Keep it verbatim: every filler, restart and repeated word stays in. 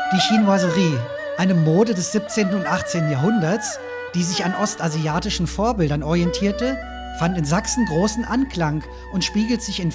Die Chinoiserie, eine Mode des siebzehnten und achtzehnten Jahrhunderts, die sich an ostasiatischen Vorbildern orientierte, fand in Sachsen großen Anklang und spiegelt sich in